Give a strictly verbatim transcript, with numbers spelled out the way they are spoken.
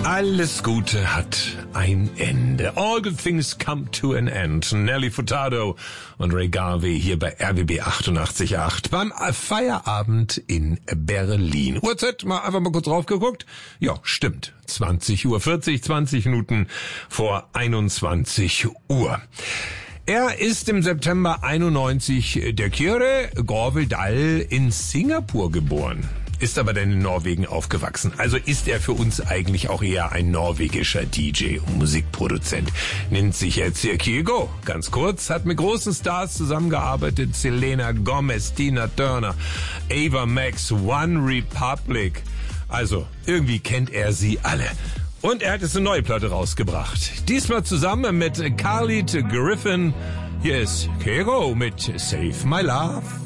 Alles Gute hat ein Ende. All good things come to an end. Nelly Furtado und Ray Garvey hier bei R B B achtundachtzig Komma acht beim Feierabend in Berlin. Uhrzeit, mal einfach mal kurz drauf geguckt. Ja, stimmt. zwanzig Uhr vierzig, zwanzig Minuten vor einundzwanzig Uhr. Er ist im September einundneunzig der Kjøre Gorvedal in Singapur geboren. Ist aber dann in Norwegen aufgewachsen. Also ist er für uns eigentlich auch eher ein norwegischer D J und Musikproduzent. Nennt sich jetzt Kygo. Ganz kurz, hat mit großen Stars zusammengearbeitet. Selena Gomez, Tina Turner, Ava Max, One Republic. Also irgendwie kennt er sie alle. Und er hat jetzt eine neue Platte rausgebracht. Diesmal zusammen mit Khalid Griffin. Hier ist Kygo mit Save My Love.